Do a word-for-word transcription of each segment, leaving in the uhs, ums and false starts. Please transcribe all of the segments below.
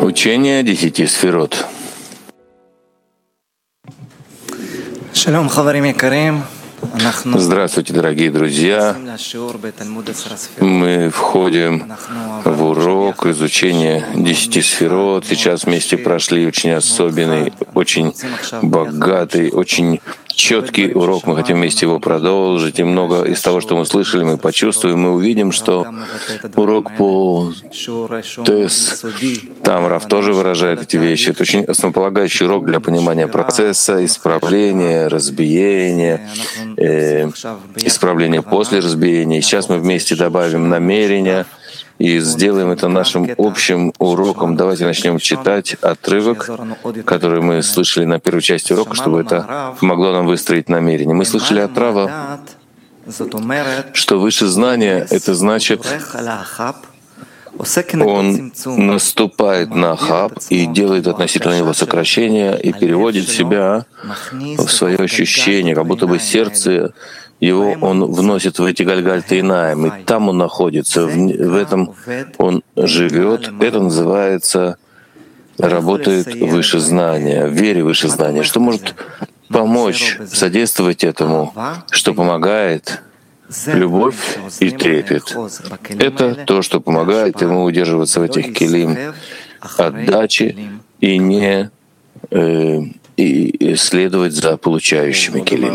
Учение десяти сферот. Здравствуйте, дорогие друзья. Мы входим в урок изучения десяти сферот. Сейчас вместе прошли очень особенный, очень богатый, очень четкий урок. Мы хотим вместе его продолжить. И много из того, что мы слышали, мы почувствуем, мы увидим, что урок по ТЭС, там Рав тоже выражает эти вещи. Это очень основополагающий урок для понимания процесса, исправления, разбиения, э, исправления после разбиения. И сейчас мы вместе добавим намерения и сделаем это нашим общим уроком. Давайте начнем читать отрывок, который мы слышали на первой части урока, чтобы это помогло нам выстроить намерение. Мы слышали от Рава, что выше знания — это значит, он наступает на хаб и делает относительно него сокращение и переводит себя в свое ощущение, как будто бы сердце его он вносит в эти гальгальты инаем, и там он находится, в, в этом он живет. Это называется работает выше знания, в вере выше знания. Что может помочь, содействовать этому, что помогает? Любовь и трепет. Это то, что помогает ему удерживаться в этих келим отдачи и не э, и следовать за получающими келим.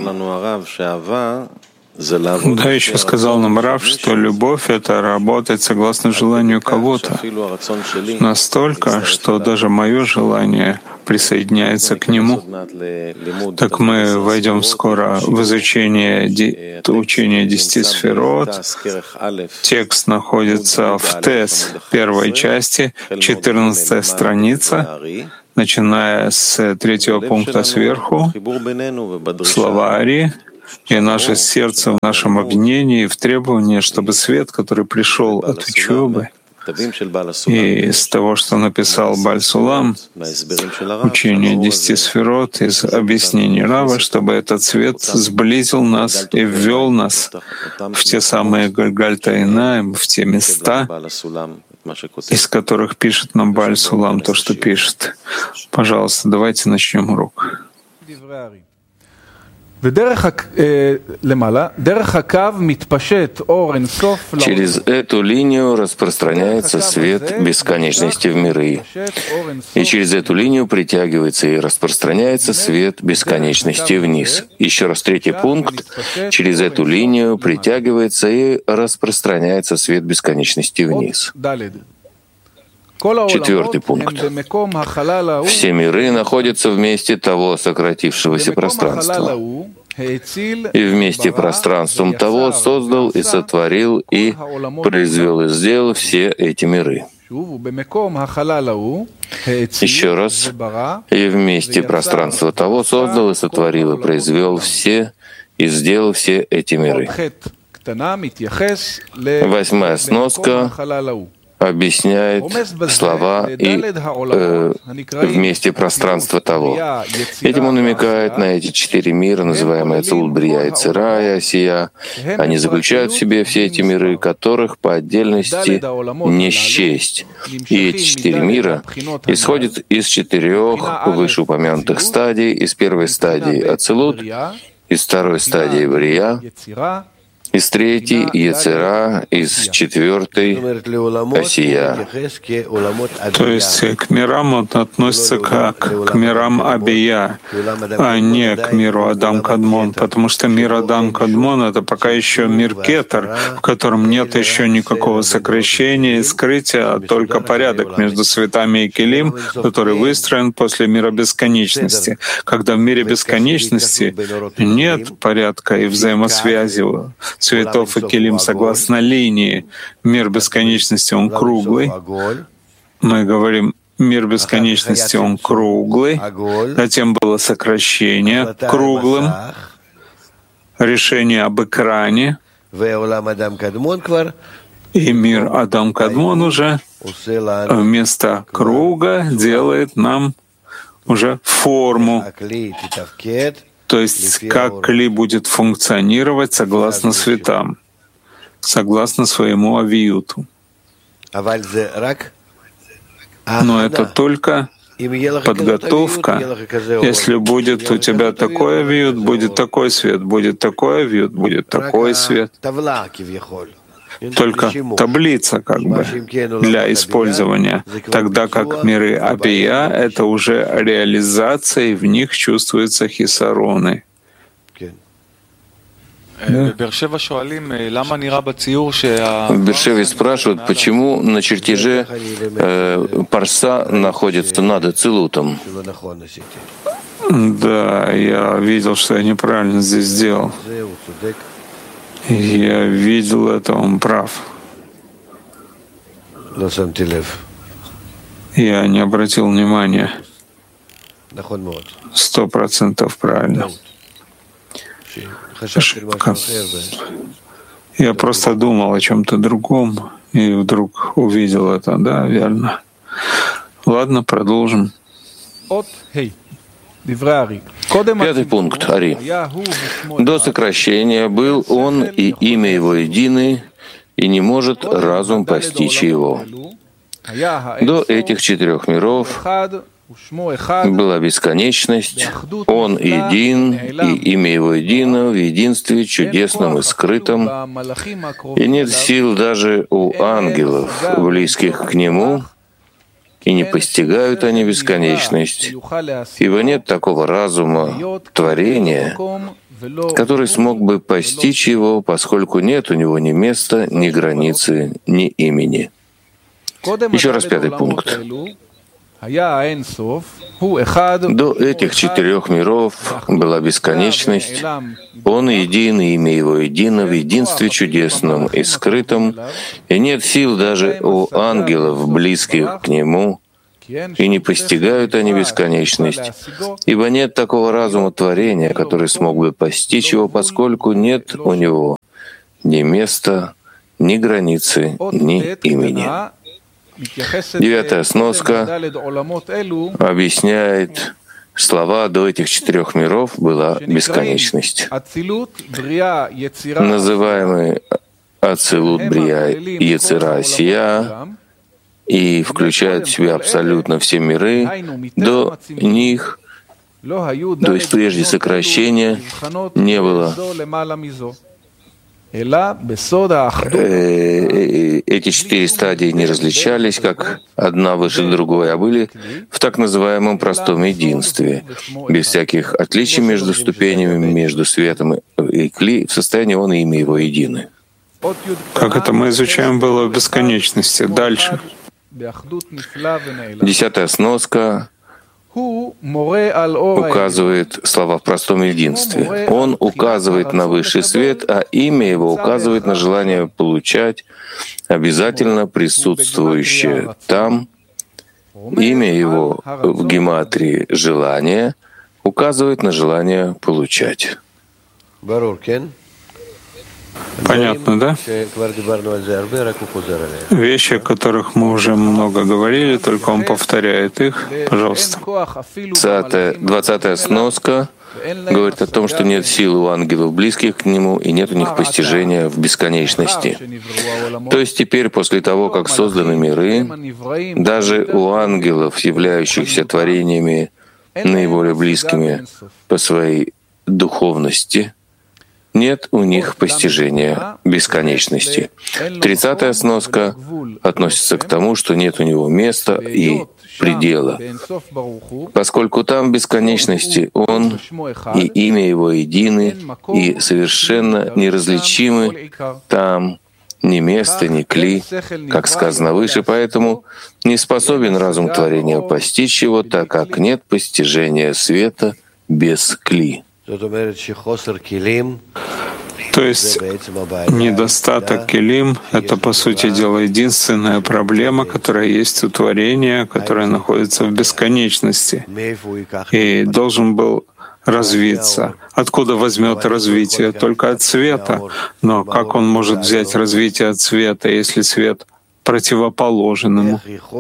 Да, еще сказал нам Рав, что любовь — это работать согласно желанию кого-то. Настолько, что даже мое желание присоединяется к нему. Так мы войдем скоро в изучение ди... учения десяти сферот. Текст находится в ТЭС первой части, четырнадцатая страница, начиная с третьего пункта сверху, слова Ари, и наше сердце в нашем обвинении, в требовании, чтобы свет, который пришел от учебы, и из того, что написал Бааль Сулам, учение десяти сферот, из объяснений Рава, чтобы этот свет сблизил нас и ввел нас в те самые Гальгальта Инаим, в те места, из которых пишет нам Бааль Сулам то, что пишет. Пожалуйста, давайте начнем урок. Через эту линию распространяется свет бесконечности в миры. И через эту линию притягивается и распространяется свет бесконечности вниз. Еще раз третий пункт. Через эту линию притягивается и распространяется свет бесконечности вниз. Четвертый пункт. Все миры находятся в месте того сократившегося пространства. И вместе пространством того создал и сотворил и произвел и сделал все эти миры. Еще раз. И вместе пространства того создал и сотворил и произвел все и сделал все эти миры. Восьмая сноска объясняет слова и э, вместе пространства того. Этим он намекает на эти четыре мира, называемые Ацилут, Брия, Йецера и Осия. Они заключают в себе все эти миры, которых по отдельности не счесть. И эти четыре мира исходят из четырех вышеупомянутых стадий: из первой стадии Ацилут, из второй стадии Брия, из третьей — Йецера, из четвертой — Осия. То есть к мирам он относится как к мирам Абия, а не к миру Адам Кадмон, потому что мир Адам Кадмон — это пока еще мир Кетер, в котором нет еще никакого сокращения и скрытия, а только порядок между светами и келим, который выстроен после мира бесконечности. Когда в мире бесконечности нет порядка и взаимосвязи цветов и келим согласно линии. Мир бесконечности, он круглый. Мы говорим, мир бесконечности, он круглый. Затем было сокращение круглым, решение об экране. И мир Адам Кадмон уже вместо круга делает нам уже форму. То есть как кли будет функционировать согласно светам, согласно своему авиюту. Но это только подготовка. Если будет у тебя такой вьют, будет такой свет, будет такой вьют, будет такой свет. Только таблица как бы для использования, тогда как миры Абия — это уже реализация, и в них чувствуются хисароны. В Бершеве спрашивают, почему на чертеже э, парса находится над Ацилутом. Да, я видел, что я неправильно здесь сделал. Я видел это, он прав. Я не обратил внимания. Сто процентов правильно. Ошибка. Я просто думал о чем-то другом и вдруг увидел это. Да, верно. Ладно, продолжим. Пятый пункт. Ари. До сокращения был он, и имя его едины, и не может разум постичь его. До этих четырех миров была бесконечность, он един, и имя его едино в единстве чудесном и скрытом, и нет сил даже у ангелов, близких к нему, и не постигают они бесконечность, ибо нет такого разума творения, который смог бы постичь его, поскольку нет у него ни места, ни границы, ни имени. Еще раз пятый пункт. До этих четырех миров была бесконечность, он един, и имя его едино в единстве чудесном и скрытом, и нет сил даже у ангелов, близких к нему, и не постигают они бесконечность, ибо нет такого разума творения, который смог бы постичь его, поскольку нет у него ни места, ни границы, ни имени. Девятая сноска объясняет слова «до этих четырех миров была бесконечность». Называемый Ацилут, Брия, Йецера, Асия, и включает в себя абсолютно все миры, до них, то есть прежде сокращения, не было. Эти четыре стадии не различались, как одна выше другой, а были в так называемом простом единстве, без всяких отличий между ступенями, между светом и кли, в состоянии он и имя его едины. Как это мы изучаем было в бесконечности. Дальше. Десятая сноска указывает слова в простом единстве. Он указывает на высший свет, а имя его указывает на желание получать, обязательно присутствующее там. Имя его в гематрии «желание» указывает на желание получать. Понятно, да? Вещи, о которых мы уже много говорили, только он повторяет их. Пожалуйста. Двадцатая сноска говорит о том, что нет сил у ангелов, близких к нему, и нет у них постижения в бесконечности. То есть теперь, после того, как созданы миры, даже у ангелов, являющихся творениями наиболее близкими по своей духовности, нет у них постижения бесконечности. Тридцатая сноска относится к тому, что нет у него места и предела, поскольку там бесконечности он и имя его едины и совершенно неразличимы, там ни место, ни кли, как сказано выше, поэтому не способен разум творения постичь его, так как нет постижения света без кли. То есть недостаток келим — это, по сути дела, единственная проблема, которая есть у творения, которая находится в бесконечности, и должен был развиться. Откуда возьмет развитие? Только от света. Но как он может взять развитие от света, если свет противоположен ему?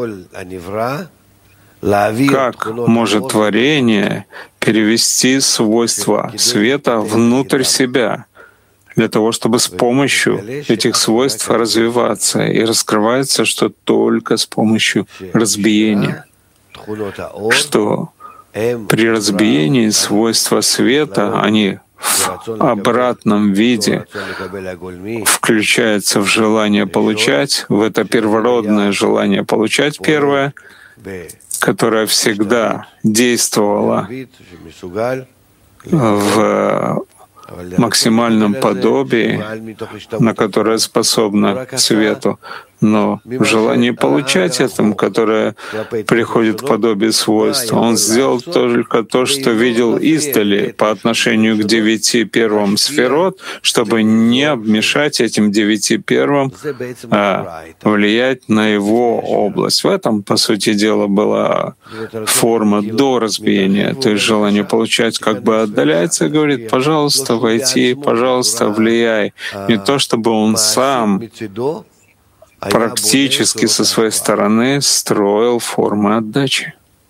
Как может творение перевести свойства света внутрь себя? для того, чтобы с помощью этих свойств развиваться. И раскрывается, что только с помощью разбиения, что при разбиении свойства света, они в обратном виде включаются в желание получать, в это первородное желание получать первое, которое всегда действовало в максимальном подобии, на которое способно к свету, но в желании получать этим, которое приходит к подобию свойств. Он сделал только то, что видел издали по отношению к девяти первым сферот, чтобы не обмешать этим девяти первым, а влиять на его область. В этом, по сути дела, была форма до разбиения, то есть желание получать как бы отдаляется и говорит: пожалуйста, войти, пожалуйста, влияй. Не то, чтобы он сам практически со своей стороны строил формы отдачи.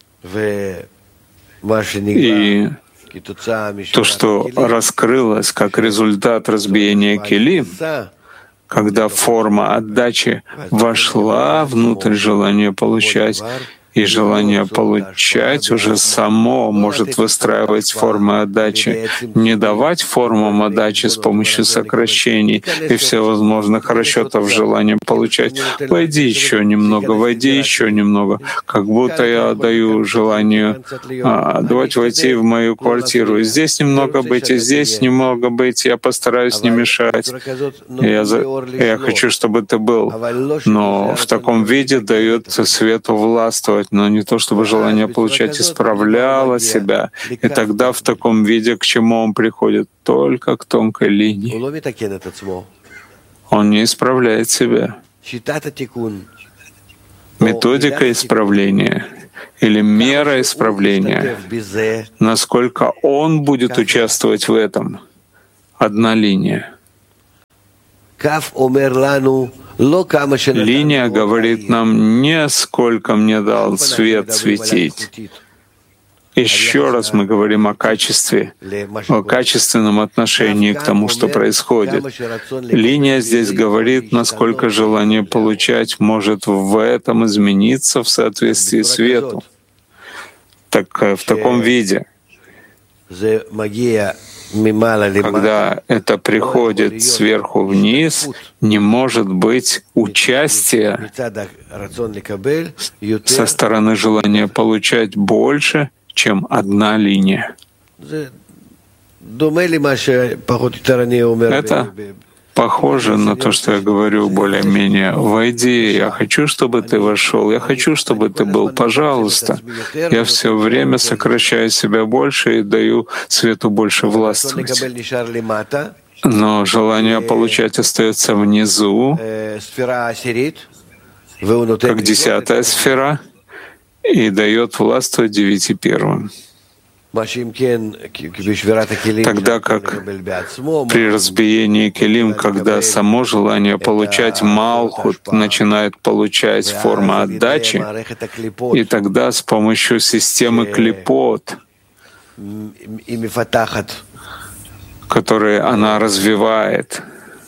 И то, что раскрылось как результат разбиения кили, когда форма отдачи вошла внутрь желания получать, и желание получать уже само может выстраивать формы отдачи, не давать формам отдачи с помощью сокращений и всевозможных расчетов желания получать. Войди еще немного, войди еще немного. Как будто я даю желанию а, давать войти в мою квартиру. И здесь немного быть, и здесь немного быть. Я постараюсь не мешать. Я, за... я хочу, чтобы ты был. Но в таком виде дает свету властвовать, но не то, чтобы желание получать исправляло себя. И тогда в таком виде к чему он приходит? Только к тонкой линии. Он не исправляет себя. Методика исправления или мера исправления, насколько он будет участвовать в этом, одна линия. Линия говорит нам не сколько мне дал свет светить. Еще раз мы говорим о качестве, о качественном отношении к тому, что происходит. Линия здесь говорит, насколько желание получать может в этом измениться в соответствии с свету. Так, в таком виде. Когда это приходит сверху вниз, не может быть участия со стороны желания получать больше, чем одна линия. Это похоже на то, что я говорю более-менее. «Войди, я хочу, чтобы ты вошел, я хочу, чтобы ты был, пожалуйста». Я все время сокращаю себя больше и даю свету больше властвовать. Но желание получать остается внизу, как десятая сфера, и дает властвовать девяти первым. Тогда как при разбиении келим, когда само желание получать малхут начинает получать форму отдачи, и тогда с помощью системы клипот, которые она развивает,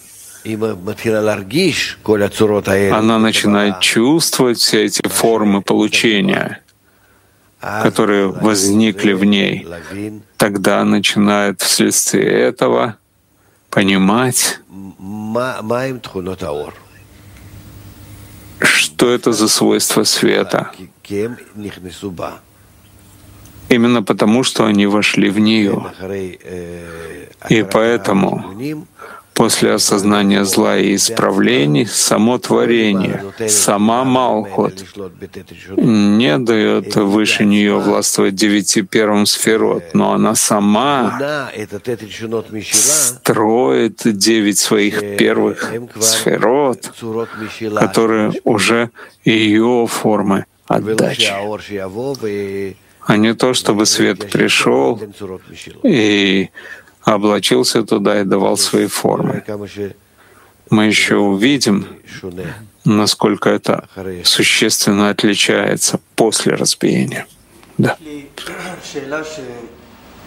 она начинает чувствовать все эти формы получения, которые возникли в ней. Тогда начинает вследствие этого понимать, что это за свойства света. Именно потому, что они вошли в нее. И поэтому после осознания зла и исправлений, само творение, сама Малхут не дает выше нее властвовать девяти первым сферот, но она сама строит девять своих первых сферот, которые уже ее формы отдачи. А не то, чтобы свет пришел и облачился туда и давал свои формы. Мы еще увидим, насколько это существенно отличается после разбиения. Да.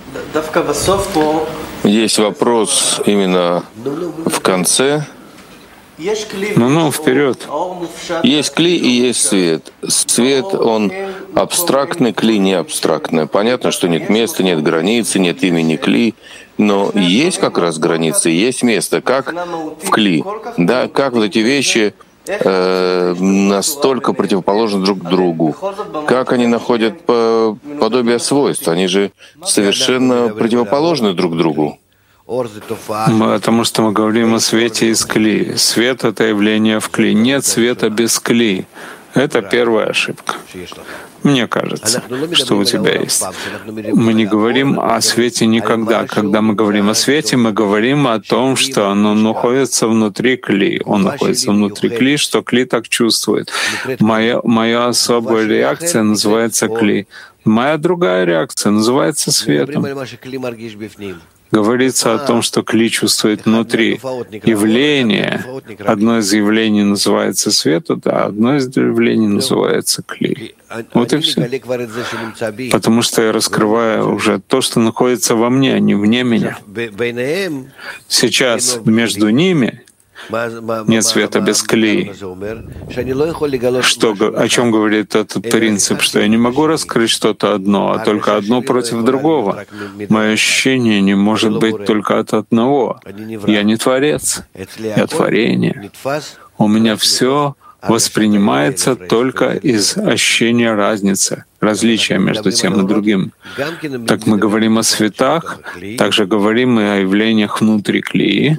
Есть вопрос именно в конце. Ну-ну, вперед. Есть кли и есть свет. Свет, он абстрактный, кли не абстрактный. Понятно, что нет места, нет границы, нет имени кли, но есть как раз границы, есть место, как в кли. Да, как вот эти вещи э, настолько противоположны друг другу. Как они находят по, подобие свойств? Они же совершенно противоположны друг другу. Потому что мы говорим о свете из кли. Свет — это явление в кли. Нет света без кли. Это первая ошибка. Мне кажется, что у тебя есть. Мы не говорим о свете никогда. Когда мы говорим о свете, мы говорим о том, что оно находится внутри кли. Он находится внутри кли, что кли так чувствует. Моя, моя особая реакция называется кли. Моя другая реакция называется светом. Говорится о том, что кли чувствует внутри. Явление, одно из явлений называется свет, а одно из явлений называется кли. Вот и все. Потому что я раскрываю уже то, что находится во мне, а не вне меня. Сейчас между ними нет света без кли. Что, о чем говорит этот принцип? Что я не могу раскрыть что-то одно, а только одно против другого. Мое ощущение не может быть только от одного. Я не творец, я творение. У меня все воспринимается только из ощущения разницы, различия между тем и другим. Так мы говорим о светах, также говорим и о явлениях внутри кли,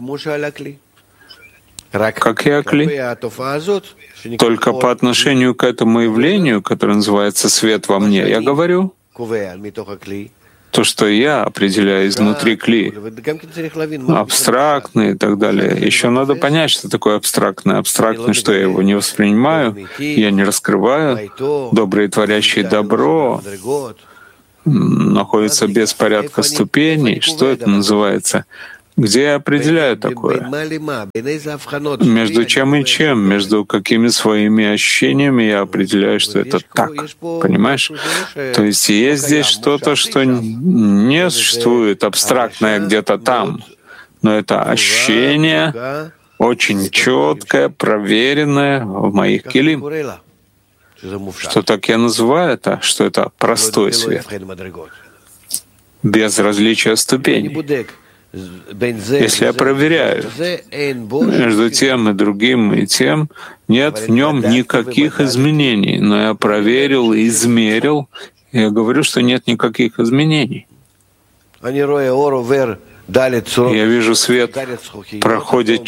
как и о кли. Только по отношению к этому явлению, которое называется свет во мне, я говорю то, что я определяю изнутри кли, абстрактный и так далее. Еще надо понять, что такое абстрактное. Абстрактное, что я его не воспринимаю, я не раскрываю. Доброе, творящее добро находится без порядка ступеней. Что это называется? Где я определяю такое? Между чем и чем, между какими своими ощущениями я определяю, что это так. Понимаешь? То есть есть здесь что-то, что не существует, абстрактное где-то там, но это ощущение очень четкое, проверенное в моих килим. Что так я называю это? Что это простой свет, без различия ступеней. Если я проверяю, между тем и другим и тем нет в нем никаких изменений, но я проверил и измерил, и я говорю, что нет никаких изменений. Я вижу свет, проходит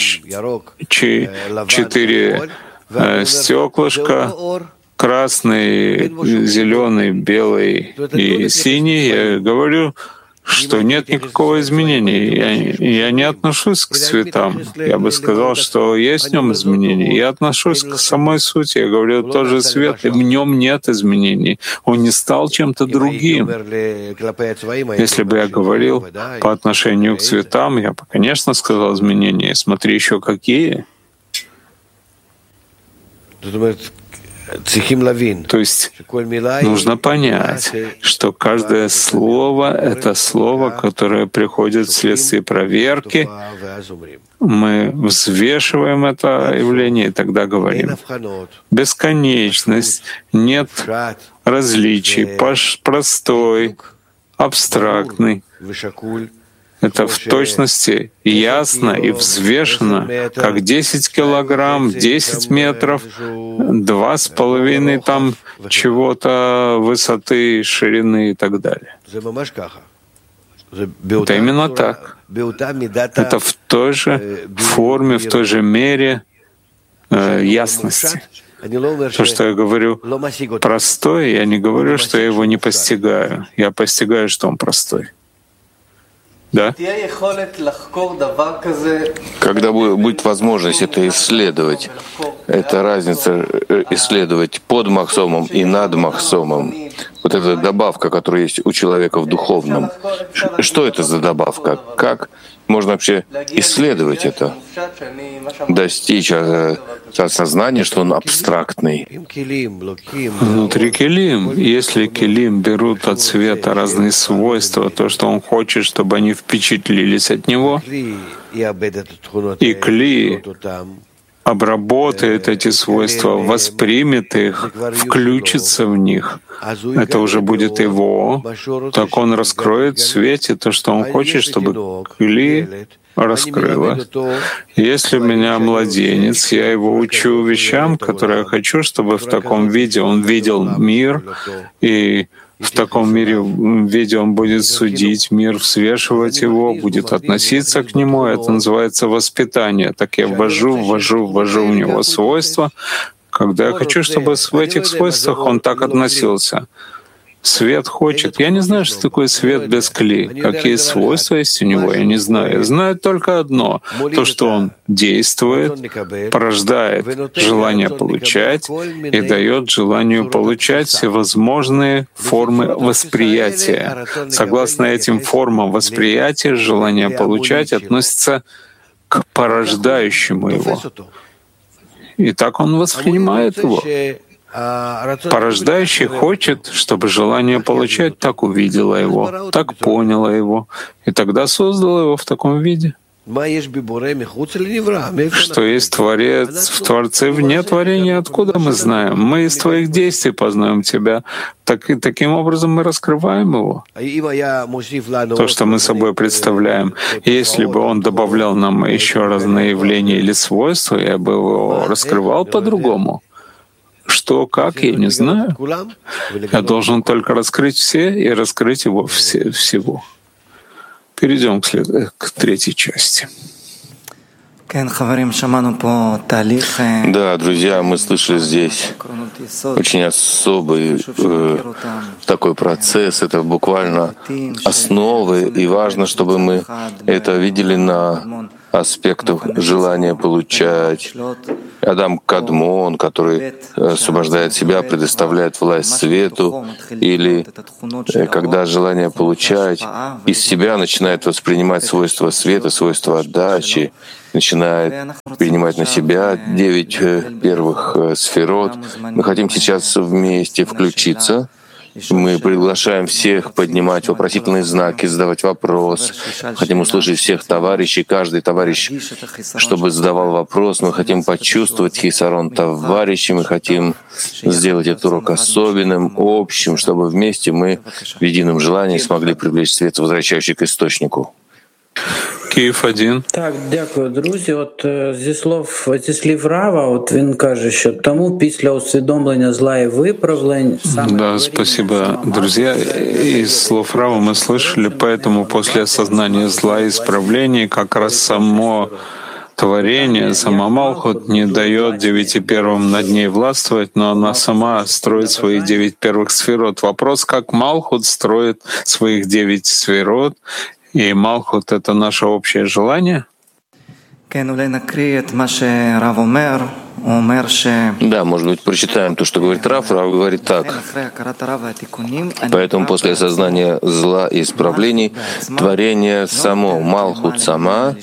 четыре э, стеклышка, красный, зеленый, белый и синий. Я говорю, что нет никакого изменения. Я, я не отношусь к цветам. Я бы сказал, что есть в нем изменения. Я отношусь к самой сути. Я говорю, тот же свет, и в нем нет изменений. Он не стал чем-то другим. Если бы я говорил по отношению к цветам, я бы, конечно, сказал изменения. Смотри еще какие. То есть нужно понять, что каждое слово — это слово, которое приходит вследствие проверки. Мы взвешиваем это явление и тогда говорим. Бесконечность, нет различий, простой, абстрактный. Это в точности ясно и взвешено, как десять килограмм, десять метров, два с половиной там чего-то высоты, ширины и так далее. Это именно так. Это в той же форме, в той же мере э, ясности. То, что я говорю простой, я не говорю, что я его не постигаю. Я постигаю, что он простой. Да? Когда будет возможность это исследовать, это разница исследовать под Махсомом и над Махсомом, вот эта добавка, которая есть у человека в духовном. Что это за добавка? Как можно вообще исследовать это? Достичь осознания, что он абстрактный. Внутри келим, если келим берут от света разные свойства, то, что он хочет, чтобы они впечатлились от него, и кли обработает эти свойства, воспримет их, включится в них, это уже будет его, так он раскроет в свете то, что он хочет, чтобы кли раскрыла. Если у меня младенец, я его учу вещам, которые я хочу, чтобы в таком виде он видел мир, и в таком мире, виде он будет судить мир, взвешивать его, будет относиться к нему. Это называется воспитание. Так я ввожу, ввожу, ввожу в него свойства, когда я хочу, чтобы в этих свойствах он так относился. Свет хочет. Я не знаю, что такое свет без кли. Какие свойства есть у него, я не знаю. Я знаю только одно. То, что он действует, порождает желание получать и дает желанию получать всевозможные формы восприятия. Согласно этим формам восприятия, желание получать относится к порождающему его. И так он воспринимает его. Порождающий хочет, чтобы желание получать так увидела его, так поняла его, и тогда создала его в таком виде. Что есть Творец в Творце вне творения, откуда мы знаем? Мы из Твоих действий познаем Тебя. Так, и таким образом мы раскрываем его. То, что мы собой представляем. Если бы Он добавлял нам еще разные явления или свойства, я бы его раскрывал по-другому. Что, как, я не знаю. Я должен только раскрыть все и раскрыть его все, всего. Перейдем к, след... к третьей части. Да, друзья, мы слышали здесь очень особый э, такой процесс. Это буквально основы, и важно, чтобы мы это видели на аспектах желания получать. Адам Кадмон, который освобождает себя, предоставляет власть свету, или когда желание получать из себя начинает воспринимать свойства света, свойства отдачи, начинает принимать на себя девять первых сферот. Мы хотим сейчас вместе включиться. Мы приглашаем всех поднимать вопросительные знаки, задавать вопрос. Хотим услышать всех товарищей, каждый товарищ, чтобы задавал вопрос. Мы хотим почувствовать хисарон товарищей, мы хотим сделать этот урок особенным, общим, чтобы вместе мы в едином желании смогли привлечь свет, возвращающий к источнику. Київ один. Так, дякую, друзі. От зі слов зі слів Рава, от він каже, що тому після усвідомлення зла і виправлень саме... Да, спасибо, друзья. Из слов Рава мы слышали, поэтому после осознания зла и исправлений как раз само творение, сама Малхут не дает девяти первым над ней властвовать, но она сама строит свои девять первых сферот. Вопрос, как Малхут строит своих девять сферот, и Малхут — это наше общее желание? Да, может быть, прочитаем то, что говорит Рав. Рав говорит так. Поэтому после осознания зла и исправлений творение само, Малхут сама,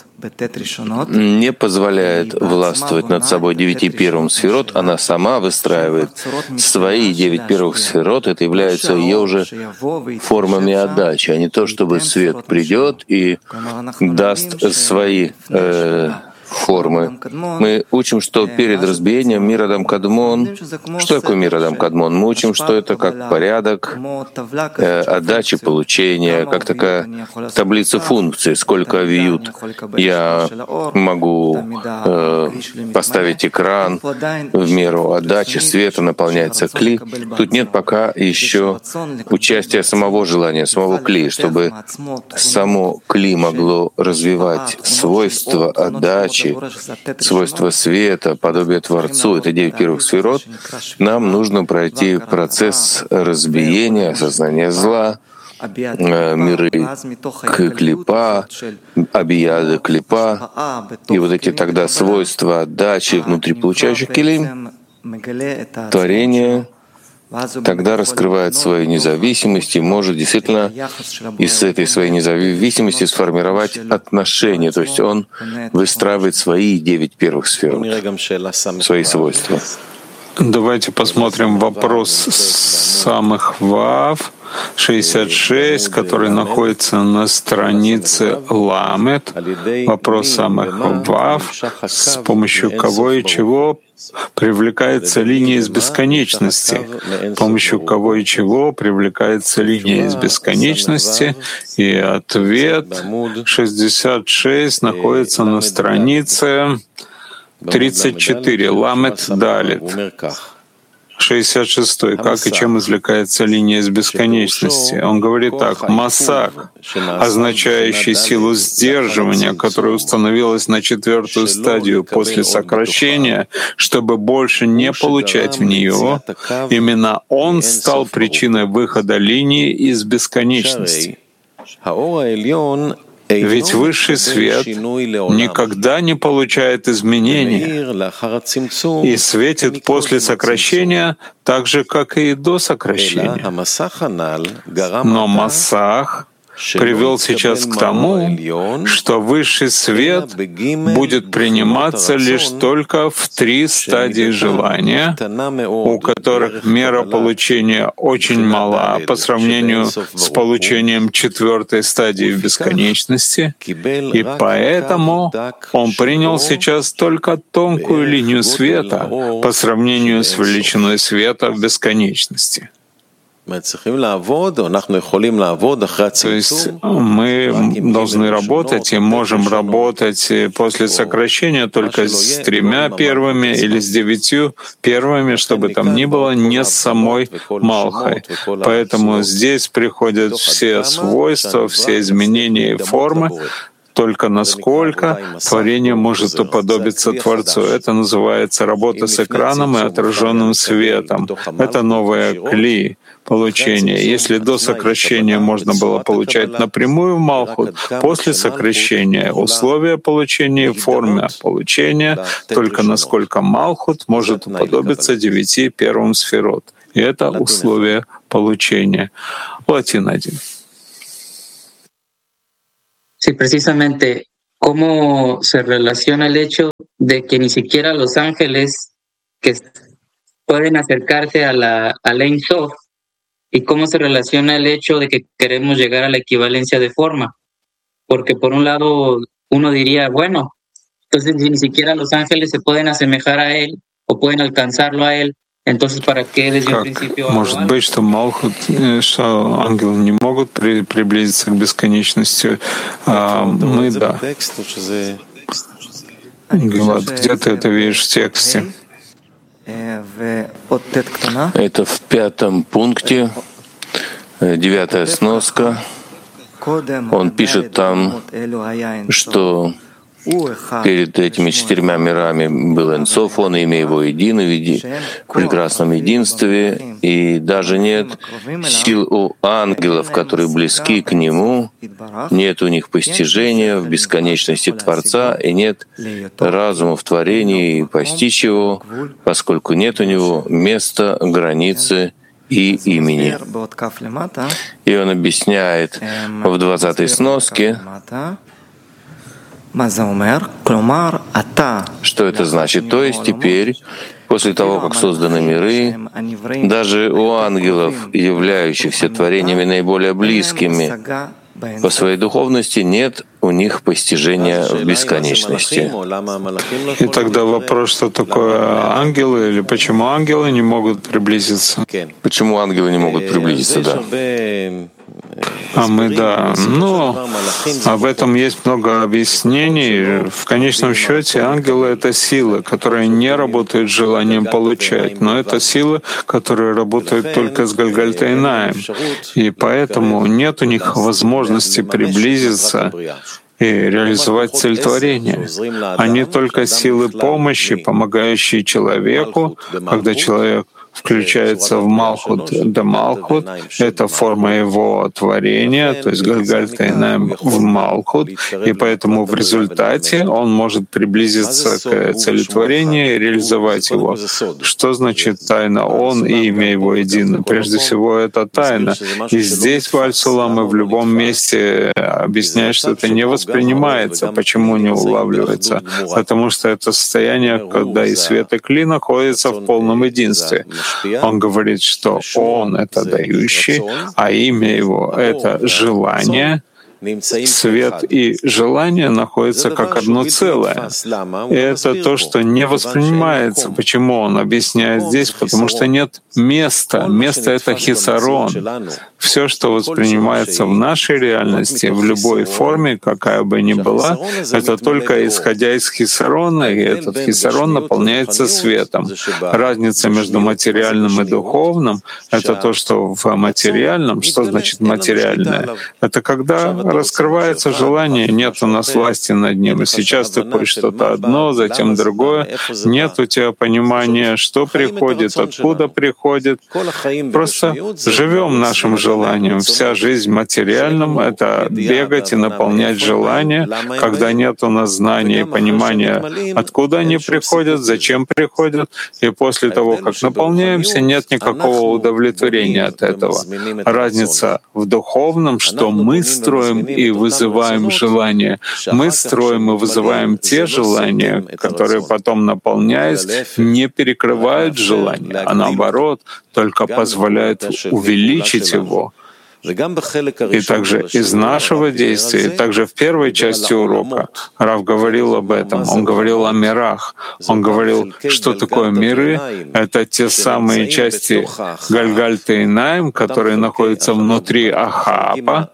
не позволяет властвовать над собой девяти первым сферот, она сама выстраивает свои девять первых сферот, это является ее уже формами отдачи, а не то, чтобы свет придет и даст свои э, формы. Мы учим, что перед разбиением мир Адам Кадмон, что такое мир Адам Кадмон? Мы учим, что это как порядок э, отдачи, получения, как такая таблица функций, сколько вьют я могу э, поставить экран в меру отдачи света, наполняется кли. Тут нет пока еще участия самого желания, самого кли, чтобы само кли могло развивать свойства отдачи, свойства света, подобие Творцу, это девять первых сферот, нам нужно пройти процесс разбиения, осознания зла, миры клипа, абияда клипа, и вот эти тогда свойства отдачи внутри получающих келим, творение тогда раскрывает свою независимость и может действительно из этой своей независимости сформировать отношения. То есть он выстраивает свои девять первых сфер, свои свойства. Давайте посмотрим вопрос самых вав шестьдесят шесть, который находится на странице Ламет. Вопрос самых вав, с помощью кого и чего привлекается линия из бесконечности, с помощью кого и чего привлекается линия из бесконечности, и ответ шестьдесят шесть находится на странице тридцать четыре, Ламет Далит. шестьдесят шестой. Как и чем извлекается линия из бесконечности? Он говорит так: «Масах, означающий силу сдерживания, которая установилась на четвертую стадию после сокращения, чтобы больше не получать в нее, именно он стал причиной выхода линии из бесконечности». Ведь высший свет никогда не получает изменения и светит после сокращения так же, как и до сокращения. Но Масах привел сейчас к тому, что высший свет будет приниматься лишь только в три стадии желания, у которых мера получения очень мала по сравнению с получением четвертой стадии в бесконечности, и поэтому он принял сейчас только тонкую линию света по сравнению с величиной света в бесконечности. То есть мы должны работать и можем работать после сокращения только с тремя первыми или с девятью первыми, чтобы там ни было, не с самой Малхой. Поэтому здесь приходят все свойства, все изменения и формы, только насколько творение может уподобиться Творцу. Это называется работа с экраном и отраженным светом. Это новая кли получения. Если до сокращения можно было получать напрямую в Малхут, после сокращения условия получения в форме получения, только насколько Малхут может уподобиться девяти первым сферот. И это условие получения. Латин один. Sí, precisamente, ¿cómo se relaciona el hecho de que ni siquiera los ángeles que pueden acercarse a la al Ein Sof, y cómo se relaciona el hecho de que queremos llegar a la equivalencia de forma? Porque por un lado uno diría, bueno, entonces si ni siquiera los ángeles se pueden asemejar a él o pueden alcanzarlo a él, entonces ¿para qué desde un principio? Может быть, что Малхут, что ангелы не могут при, приблизиться к бесконечности, а мы да. Гилад, где ты это видишь в тексте? Это в пятом пункте, девятая сноска. Он пишет там, что перед этими четырьмя мирами был Эйн Соф, он, имея его единый, в прекрасном единстве, и даже нет сил у ангелов, которые близки к Нему, нет у них постижения в бесконечности Творца, и нет разума в творении постичь его, поскольку нет у него места, границы и имени. И он объясняет в двадцатой сноске, что это значит? То есть теперь, после того, как созданы миры, даже у ангелов, являющихся творениями наиболее близкими по своей духовности, нет у них постижения в бесконечности. И тогда вопрос, что такое ангелы, или почему ангелы не могут приблизиться? Почему ангелы не могут приблизиться, да? А мы, да. Но об этом есть много объяснений. В конечном счете ангелы — это силы, которые не работают с желанием получать, но это силы, которые работают только с Гальгальтайнаем. И поэтому нет у них возможности приблизиться и реализовать цель творения. Они только силы помощи, помогающие человеку, когда человек включается в Малхут да Малхут, это форма его творения, то есть Гальгальта Инаим в Малхут, и поэтому в результате он может приблизиться к целетворению и реализовать его. Что значит тайна? Он и имя его едины. Прежде всего, это тайна. И здесь в Аль-Сулам и в любом месте объясняет, что это не воспринимается. Почему не улавливается? Потому что это состояние, когда и свет, и кли находятся в полном единстве. Он говорит, что он — это дающий, а имя его — это желание. Свет и желание находятся как одно целое. И это то, что не воспринимается. Почему он объясняет здесь? Потому что нет места. Место — это хисарон. Все, что воспринимается в нашей реальности, в любой форме, какая бы ни была, это только исходя из хисарона, и этот хисарон наполняется светом. Разница между материальным и духовным — это то, что в материальном, что значит материальное? Это когда раскрывается желание, нет у нас власти над ним. И сейчас ты хочешь что-то одно, затем другое. Нет у тебя понимания, что приходит, откуда приходит. Просто живем нашим желанием. Вся жизнь материальным — это бегать и наполнять желание, когда нет у нас знания и понимания, откуда они приходят, зачем приходят. И после того, как наполняемся, нет никакого удовлетворения от этого. Разница в духовном, что мы строим и вызываем желания. Мы строим и вызываем те желания, которые потом, наполняясь, не перекрывают желание, а наоборот, только позволяют увеличить его. И также из нашего действия, и также в первой части урока Рав говорил об этом. Он говорил о мирах. Он говорил, что такое миры. Это те самые части Гальгальта Инаим, которые находятся внутри Ахапа,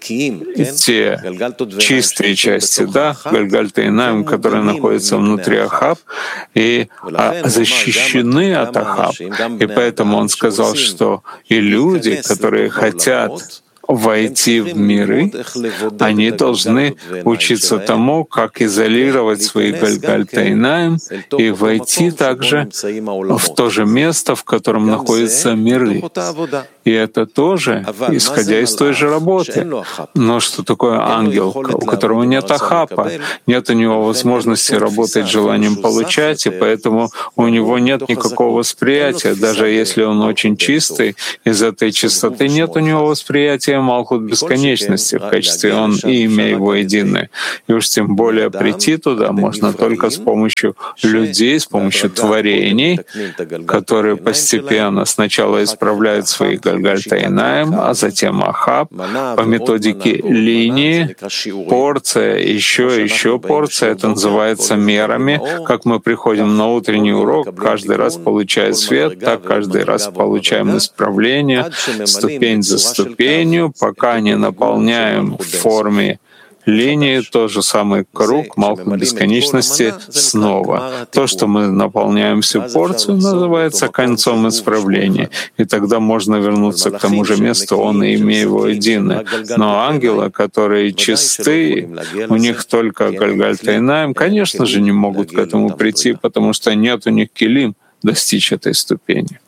те чистые части, да, Гальгальта Инаим, которые находятся внутри Ахаб и защищены от Ахаб. И поэтому он сказал, что и люди, которые хотят войти в миры, они должны учиться тому, как изолировать свои Гальгальта Инаим и войти также в то же место, в котором находятся миры. И это тоже, исходя из той же работы. Но что такое ангел, у которого нет ахапа, нет у него возможности работать желанием получать, и поэтому у него нет никакого восприятия. Даже если он очень чистый, из этой чистоты нет у него восприятия Малхут бесконечности в качестве он и имя его единое. И уж тем более прийти туда можно только с помощью людей, с помощью творений, которые постепенно сначала исправляют свои Гальгальта Инаим, а затем Ахаб по методике линии, порция, еще еще порция. Это называется мерами. Как мы приходим на утренний урок, каждый раз получая свет, так каждый раз получаем исправление, ступень за ступенью, пока не наполняем в форме линии тот же самый круг Малхут бесконечности снова. То, что мы наполняем всю порцию, называется концом исправления. И тогда можно вернуться к тому же месту, он и имя его единое. Но ангелы, которые чисты, у них только Гальгальта Инаим, конечно же, не могут к этому прийти, потому что нет у них килим достичь этой ступени.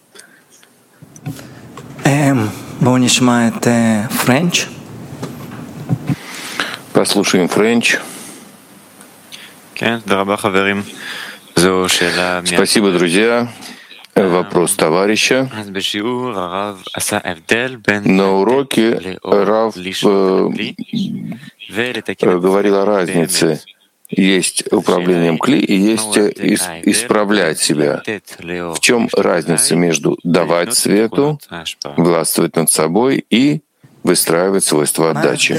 Френч. Послушаем Френч. Спасибо, друзья. Вопрос товарища. На уроке Рав э, говорил о разнице. Есть управлением кли и есть исправлять себя. В чем разница между давать свету, властвовать над собой и выстраивать свойства отдачи?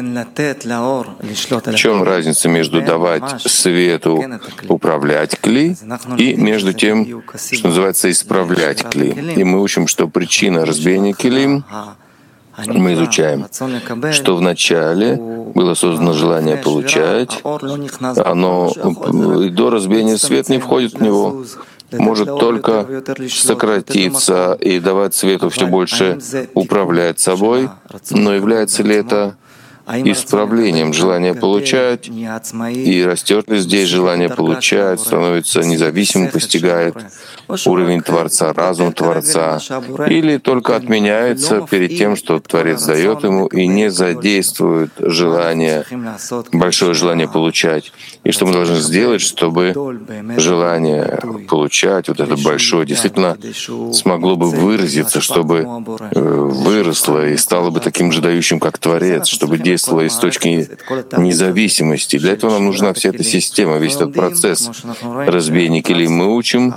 В чем разница между давать свету, управлять кли, и между тем, что называется исправлять кли? И мы учим, что причина разбиения килим, мы изучаем, что вначале было создано желание получать, оно и до разбиения свет не входит в него, может только сократиться и давать свету все больше управлять собой, но является ли это исправлением желания получать, и растет ли здесь желание получать, становится независимым, постигает уровень Творца, разум Творца, или только отменяется перед тем, что Творец дает ему, и не задействует желание, большое желание получать. И что мы должны сделать, чтобы желание получать, вот это большое, действительно смогло бы выразиться, чтобы выросло и стало бы таким же дающим, как Творец, чтобы действовало из точки независимости. Для этого нам нужна вся эта система, весь этот процесс разбиения келим. Мы учим,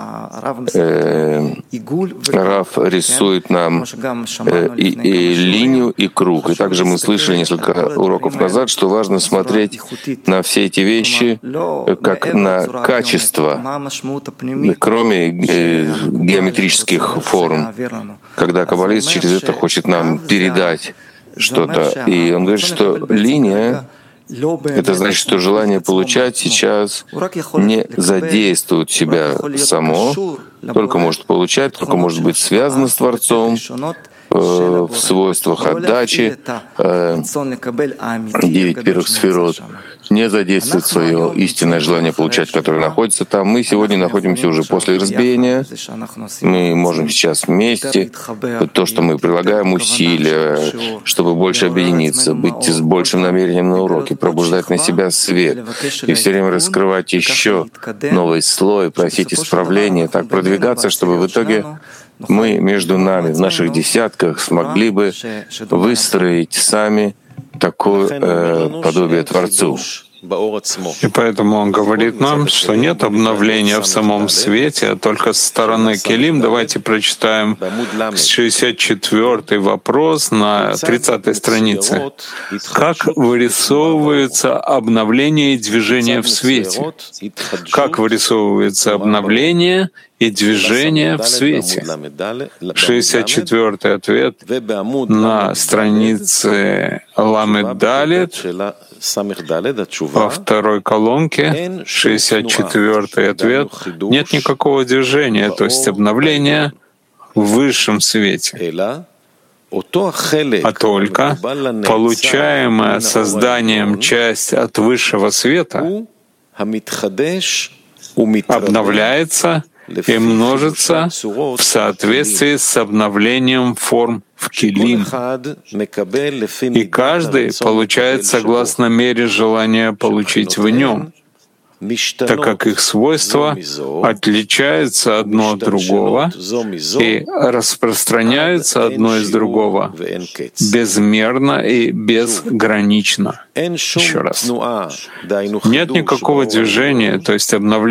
э, Рав рисует нам э, и, и линию, и круг. И также мы слышали несколько уроков назад, что важно смотреть на все эти вещи как на качество, кроме э, геометрических форм. Когда каббалист через это хочет нам передать что-то. И он говорит, что линия — это значит, что желание получать сейчас не задействует себя само, только может получать, только может быть связано с Творцом э, в свойствах отдачи, э, девять первых сферот, не задействует свое истинное желание получать, которое находится там. Мы сегодня находимся уже после разбиения. Мы можем сейчас вместе, то, что мы прилагаем усилия, чтобы больше объединиться, быть с большим намерением на уроке, пробуждать на себя свет и все время раскрывать еще новый слой, просить исправления, так продвигаться, чтобы в итоге мы между нами, в наших десятках, смогли бы выстроить сами такое э, подобие Творцу. И поэтому он говорит нам, что нет обновления в самом свете, а только с стороны келим. Давайте прочитаем шестьдесят четвёртый вопрос на тридцатой странице. Как вырисовывается обновление и движение в свете? Как вырисовывается обновление и движение в свете? шестьдесят четвёртый ответ на странице Ламед Далет, во второй колонке, шестьдесят четвёртый ответ. Нет никакого движения, то есть обновления в высшем свете, а только получаемая созданием часть от высшего света обновляется и множится в соответствии с обновлением форм в келим. И каждый получает согласно мере желания получить в нем, так как их свойства отличаются одно от другого и распространяются одно из другого безмерно и безгранично. Еще раз. Нет никакого движения, то есть обновления